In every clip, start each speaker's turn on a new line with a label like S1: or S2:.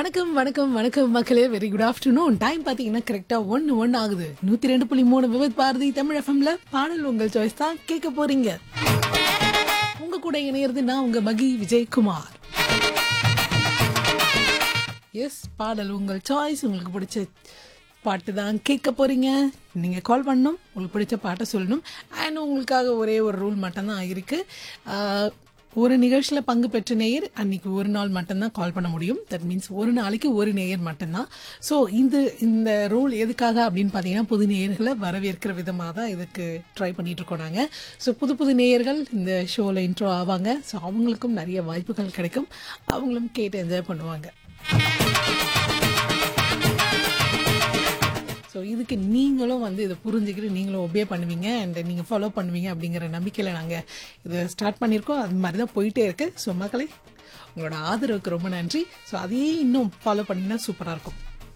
S1: வணக்கம் வணக்கம் வணக்கம் மக்களே. Very good afternoon. டைம் பார்த்தீங்கன்னா கரெக்டாக 1 ஆகுது. 102.3 விவித் பாரதி தமிழ் எஃப்எம்ல பாடல் உங்கள் சாய்ஸ் தான் கேட்க போறீங்க. உங்க கூட இணையிறது நான் உங்க மகி விஜயகுமார். எஸ், பாடல் உங்கள் சாய்ஸ். உங்களுக்கு பிடிச்ச பாட்டு தான் கேட்க போறீங்க. நீங்கள் கால் பண்ணணும், உங்களுக்கு பிடிச்ச பாட்டை சொல்லணும். அண்ட் உங்களுக்காக ஒரே ஒரு ரூல் மட்டும்தான் இருக்கு. ஒரு நிகழ்ச்சியில் பங்கு பெற்ற நேயர் அன்னைக்கு ஒரு நாள் மட்டும்தான் கால் பண்ண முடியும். தட் மீன்ஸ் ஒரு நாளைக்கு ஒரு நேயர் மட்டும்தான். ஸோ இந்த ரூல் எதுக்காக அப்படின்னு பார்த்தீங்கன்னா, புது நேயர்களை வரவேற்கிற விதமாக தான் இதுக்கு ட்ரை பண்ணிட்டு இருக்கோம் நாங்கள். ஸோ புது நேயர்கள் இந்த ஷோவில் இன்ட்ரோ ஆவாங்க. ஸோ அவங்களுக்கும் நிறைய வாய்ப்புகள் கிடைக்கும். அவங்களும் கேட்டு என்ஜாய் பண்ணுவாங்க. ஸோ இதுக்கு நீங்களும் இதை புரிஞ்சுக்கிட்டு நீங்களும் ஒபே பண்ணுவீங்க அண்ட் நீங்கள் ஃபாலோ பண்ணுவீங்க அப்படிங்கிற நம்பிக்கையில் நாங்கள் இதை ஸ்டார்ட் பண்ணியிருக்கோம். அது மாதிரி தான் போயிட்டே இருக்கு. ஸோ மக்களே, உங்களோட ஆதரவுக்கு ரொம்ப நன்றி. ஸோ அதையே இன்னும் ஃபாலோ பண்ணிங்கன்னா சூப்பராக இருக்கும்.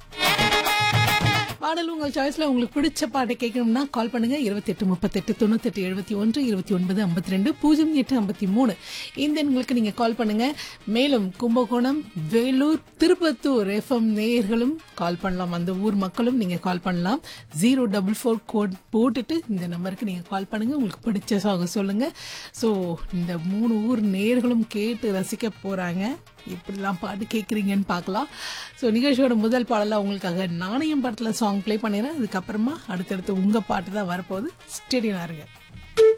S1: பாடல் உங்கள் சாய்ஸில் உங்களுக்கு பிடிச்ச பாட்டை கேட்கணும்னா கால் பண்ணுங்க. 28389871 2952 0853 இந்த எண்களுக்கு நீங்கள் கால் பண்ணுங்க. மேலும் கும்பகோணம், வேலூர், திருப்பத்தூர் எஃப்எம் நேயர்களும் கால் பண்ணலாம். அந்த ஊர் மக்களும் நீங்கள் கால் பண்ணலாம். 044 கோட் போட்டுட்டு இந்த நம்பருக்கு நீங்கள் கால் பண்ணுங்க. உங்களுக்கு பிடிச்ச சாங் சொல்லுங்க. ஸோ இந்த 3 ஊர் நேயர்களும் கேட்டு ரசிக்க போறாங்க. இப்படிலாம் பாட்டு கேட்குறீங்கன்னு பார்க்கலாம். ஸோ நிகழ்ச்சியோட முதல் பாடலாம் உங்களுக்காக நாணயம் படத்தில் சாங் ப்ளே பண்ணிடுறேன். அதுக்கப்புறமா அடுத்தடுத்து உங்கள் பாட்டு தான் வரப்போகுது. ஸ்டேடியம் இருங்க.